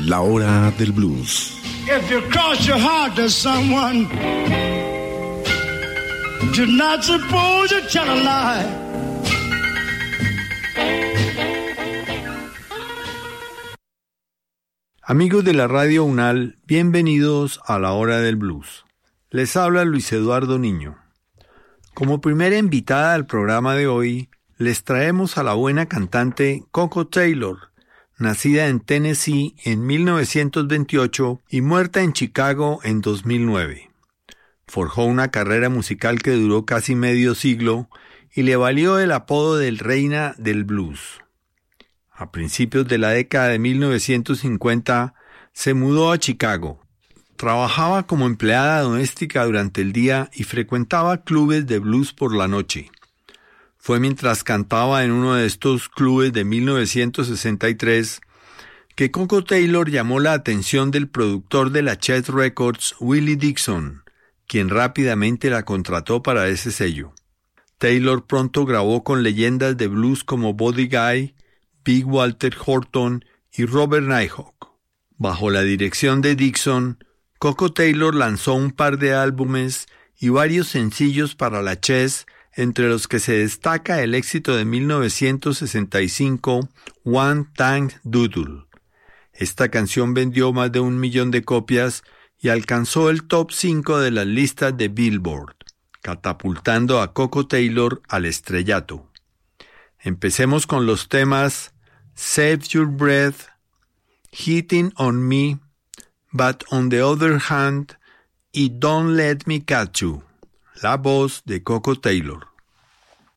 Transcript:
La hora del blues. If you cross your heart to someone, you're not supposed to tell a lie. Amigos de la Radio UNAL, bienvenidos a la hora del blues. Les habla Luis Eduardo Niño. Como primera invitada al programa de hoy, les traemos a la buena cantante Koko Taylor, nacida en Tennessee en 1928 y muerta en Chicago en 2009. Forjó una carrera musical que duró casi medio siglo y le valió el apodo de Reina del Blues. A principios de la década de 1950 se mudó a Chicago. Trabajaba como empleada doméstica durante el día y frecuentaba clubes de blues por la noche. Fue mientras cantaba en uno de estos clubes de 1963 que Koko Taylor llamó la atención del productor de la Chet Records, Willie Dixon, quien rápidamente la contrató para ese sello. Taylor pronto grabó con leyendas de blues como Buddy Guy, Big Walter Horton y Robert Nighthawk. Bajo la dirección de Dixon, Koko Taylor lanzó un par de álbumes y varios sencillos para la Chess, entre los que se destaca el éxito de 1965, One Tank Doodle. Esta canción vendió más de 1 millón de copias y alcanzó el top 5 de las listas de Billboard, catapultando a Koko Taylor al estrellato. Empecemos con los temas Save Your Breath, Hitting on Me, But on the Other Hand y Don't Let Me Catch You. La voz de Koko Taylor.